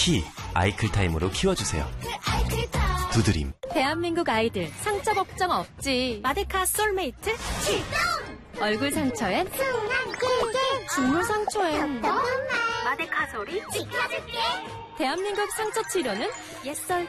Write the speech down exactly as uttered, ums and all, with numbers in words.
키 아이클타임으로 키워주세요. 두드림. 대한민국 아이들 상처 걱정 없지. 마데카 솔메이트 출동! 얼굴 상처엔 순한 꿀게 중물 상처엔 엄마 마데카 소리 지켜줄게. 대한민국 상처 치료는 옛설